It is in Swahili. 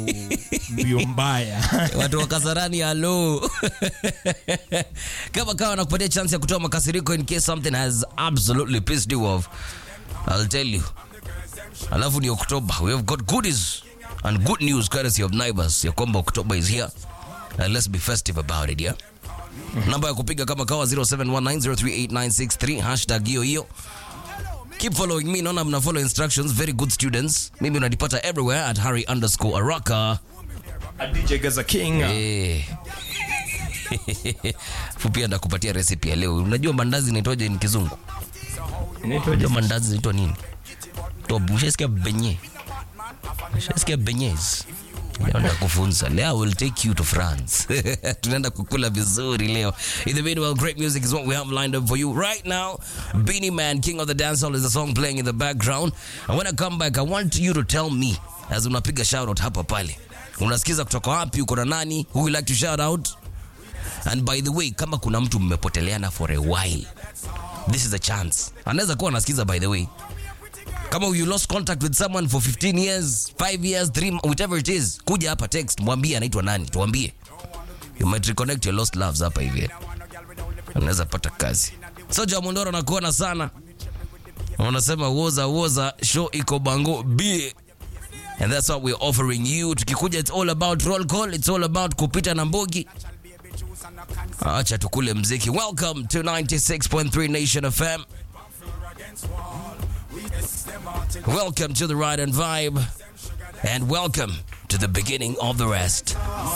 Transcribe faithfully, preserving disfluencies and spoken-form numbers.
mbio mbaya. Watu wa Kasarani hello. Kama kawa nakupatia chance ya kutoa makasiriko in case something has absolutely pissed you off. I'll tell you. Alafu ni October. We have got goodies and good news courtesy of Naivas. Ya kwamba October is here. And let's be festive about it, yeah? Mm-hmm. Namba ya kupiga kama kawa zero seven one nine zero three eight nine six three. Hashtag hiyo hiyo. Keep following me. Naona mna follow instructions. Very good students. Mimi unanipata everywhere at Harry underscore Araka. A D J Gaza King. Eh. Fupia ndakupatia recipe ya leo. Unajua mandazi inaitwaje ni kizungu? Inaitwaje mandazi inaitwa nini? Tobu, ushasikia benye. Ushasikia benyes. Leo ndakufunza. Leo will take you to France. Tunaenda kukula vizuri leo. In the meanwhile, great music is what we have lined up for you right now. Beanie Man, King of the Dancehall, is the song playing in the background. And when I come back, I want you to tell me, as unapiga shout out hapa pale, unasikiza kutoka wapi, uko na nani, who would like to shout out? And by the way, kama kuna mtu mmepoteleana for a while, this is a chance. Anaweza kuwa anasikiza by the way. Kama you lost contact with someone for fifteen years, five years, three, whatever it is, kuja hapa text, mwambie anaitwa nani, tuambie. You might reconnect your lost loves hapa hivi. Unaweza pata kazi. Soja Mondoro nakuona sana. Wanasema woza woza show iko bango B. And that's what we're offering you. Tukikuja, it's all about roll call, it's all about kupita na mbogi. Acha tukule mziki. Welcome to ninety-six point three Nation F M. Welcome to the Ride and Vibe. And welcome to the beginning of the rest.